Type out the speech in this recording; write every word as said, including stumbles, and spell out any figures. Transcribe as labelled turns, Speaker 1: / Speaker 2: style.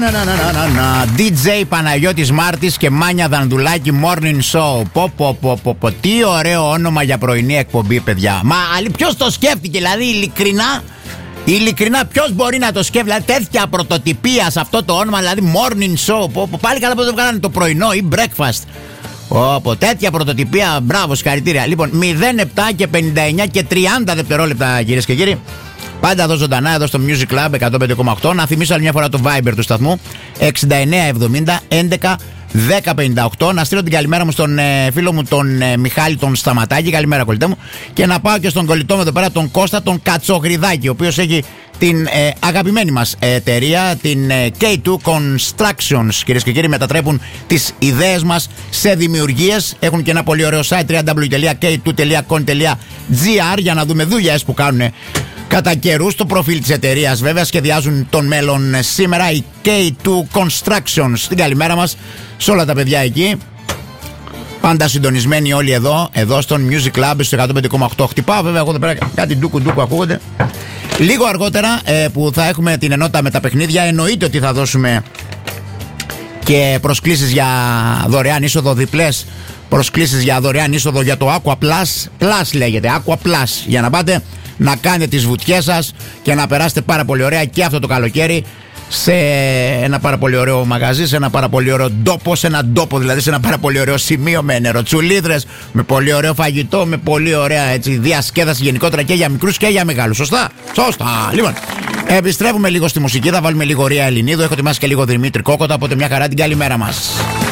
Speaker 1: Να, να, να, να, να. ντι τζέι Παναγιώτης Μάρτης και Μάνια Δανδουλάκη Morning Show. Πω, πω, πω, πω, πω. Τι ωραίο όνομα για πρωινή εκπομπή, παιδιά. Μα ποιος το σκέφτηκε, δηλαδή, ειλικρινά. Ειλικρινά, ποιος μπορεί να το σκέφτεται, δηλαδή, τέτοια πρωτοτυπία σε αυτό το όνομα, δηλαδή Morning Show. Πω, πω, πάλι καλά που το βγάλανε το πρωινό ή breakfast. Πω, τέτοια πρωτοτυπία, μπράβο, συγχαρητήρια. Λοιπόν, μηδέν επτά και πενήντα εννιά και τριάντα δευτερόλεπτα, κυρίες και κύριοι. Πάντα εδώ ζωντανά, εδώ στο Music Club εκατόν πέντε κόμμα οκτώ. Να θυμίσω άλλη μια φορά το Viber του σταθμού εξήντα εννέα εβδομήντα έντεκα δέκα πενήντα οκτώ. Να στείλω την καλημέρα μου στον ε, φίλο μου τον ε, Μιχάλη τον Σταματάκη. Καλημέρα, κολλητέ μου. Και να πάω και στον κολλητό μου εδώ πέρα τον Κώστα τον Κατσογριδάκη, ο οποίος έχει την ε, αγαπημένη μας εταιρεία, την ε, κέι τού Constructions. Κυρίες και κύριοι, μετατρέπουν τις ιδέες μας σε δημιουργίες. Έχουν και ένα πολύ ωραίο site double-u double-u double-u τελεία κέι τού τελεία κομ τελεία τζι άρ για να δούμε δουλειές που κάνουν κατά καιρούς. Το προφίλ της εταιρείας βέβαια σχεδιάζουν τον μέλλον σήμερα, η κέι τού Constructions. Την καλημέρα μας σε όλα τα παιδιά εκεί. Πάντα συντονισμένοι όλοι εδώ, εδώ στον Music Club στο εκατόν πέντε κόμμα οκτώ. Χτυπάω βέβαια εγώ εδώ πέρα κάτι ντούκου ντούκου ακούγονται. Λίγο αργότερα ε, που θα έχουμε την ενότητα με τα παιχνίδια, εννοείται ότι θα δώσουμε και προσκλήσεις για δωρεάν είσοδο, διπλές προσκλήσεις για δωρεάν είσοδο για το Aqua Plus. Plus λέγεται, Aqua Plus, για να πάτε να κάνετε τις βουτιές σας και να περάσετε πάρα πολύ ωραία και αυτό το καλοκαίρι σε ένα πάρα πολύ ωραίο μαγαζί, σε ένα πάρα πολύ ωραίο τόπο, σε ένα τόπο δηλαδή, σε ένα πάρα πολύ ωραίο σημείο με νεροτσουλίδρες, με πολύ ωραίο φαγητό, με πολύ ωραία έτσι, διασκέδαση γενικότερα και για μικρούς και για μεγάλους. Σωστά, σωστά. Λοιπόν, επιστρέφουμε λίγο στη μουσική, θα βάλουμε λίγο Ρία Ελληνίδου, έχω ετοιμάσει και λίγο Δημήτρη Κόκοτα, οπότε μια χαρά, την καλημέρα μας.